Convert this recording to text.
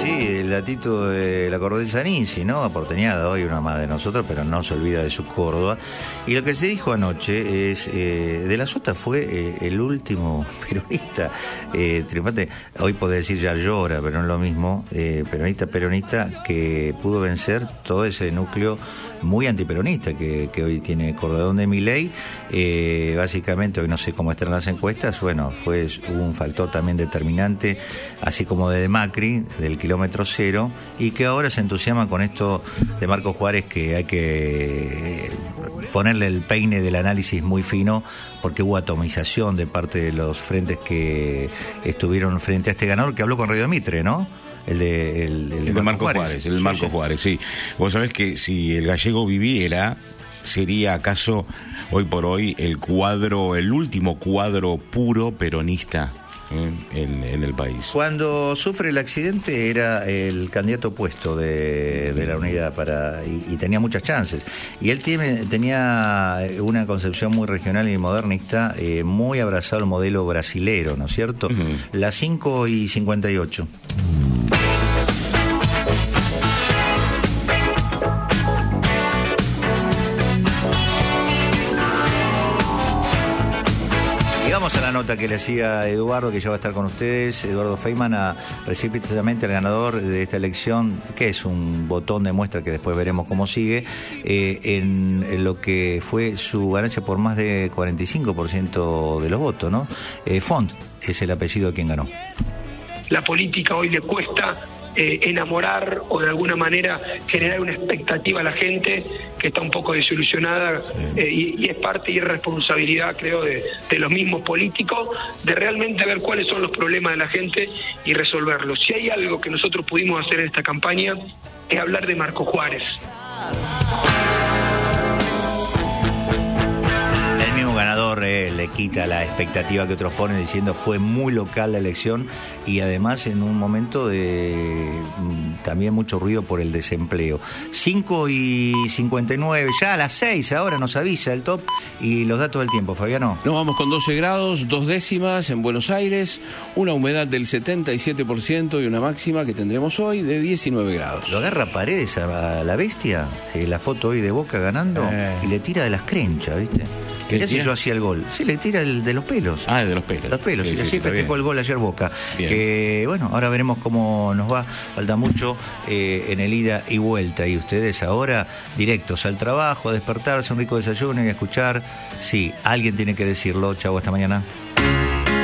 sí, el gatito de la Cordel Zanisi, ¿no? Aporteñada hoy, una más de nosotros, pero no se olvida de su Córdoba. Y lo que se dijo anoche es, De la Sota fue el último peronista triunfante. Hoy podés decir ya llora, pero no es lo mismo, peronista que pudo vencer todo ese núcleo muy antiperonista que hoy tiene Córdoba, donde Milei, básicamente, hoy no sé cómo están las encuestas, bueno, fue un factor también determinante, así como de Macri, del kilómetro cero, y que ahora se entusiasma con esto de Marco Juárez, que hay que ponerle el peine del análisis muy fino, porque hubo atomización de parte de los frentes que estuvieron frente a este ganador, que habló con Radio Mitre, ¿no? El de Marco Juárez. El de Marco Juárez, sí. Vos sabés que si el gallego viviera, sería acaso hoy por hoy el último cuadro puro peronista en el país. Cuando sufre el accidente era el candidato opuesto de la unidad y tenía muchas chances. Y él tenía una concepción muy regional y modernista, muy abrazado al modelo brasilero, ¿no es cierto? Uh-huh. Las 5:58. Vamos a la nota que le hacía Eduardo, que ya va a estar con ustedes, Eduardo Feynman, a recibir precisamente al ganador de esta elección, que es un botón de muestra que después veremos cómo sigue, en lo que fue su ganancia por más de 45% de los votos, ¿no? Font es el apellido de quien ganó. La política hoy le cuesta enamorar o de alguna manera generar una expectativa a la gente que está un poco desilusionada, y es parte y responsabilidad, creo, de los mismos políticos, de realmente ver cuáles son los problemas de la gente y resolverlos. Si hay algo que nosotros pudimos hacer en esta campaña es hablar de Marco Juárez. Ganador le quita la expectativa que otros ponen diciendo fue muy local la elección, y además en un momento de también mucho ruido por el desempleo. 5:59, ya a las 6 ahora nos avisa el top y los datos del tiempo, Fabiano. Nos vamos con 12 grados, 2 décimas en Buenos Aires, una humedad del 77% y una máxima que tendremos hoy de 19 grados. Lo agarra Paredes a la bestia, la foto hoy de Boca ganando, y le tira de las crenchas, ¿viste? Mirá si yo hacía el gol. Sí, le tira el de los pelos. Ah, el de los pelos. Los pelos, sí, así festejó el gol ayer Boca. Bien. Que, bueno, ahora veremos cómo nos va. Falta mucho en el ida y vuelta. Y ustedes ahora, directos al trabajo, a despertarse, un rico desayuno y a escuchar. Sí, alguien tiene que decirlo. Chau, hasta mañana.